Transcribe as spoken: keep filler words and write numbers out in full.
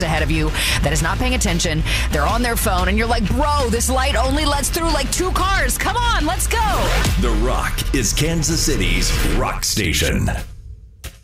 ahead of you that is not paying attention. They're on their phone, and you're like, bro, this light only lets through like two cars. Come on, let's go. The Rock is Kansas City's rock station.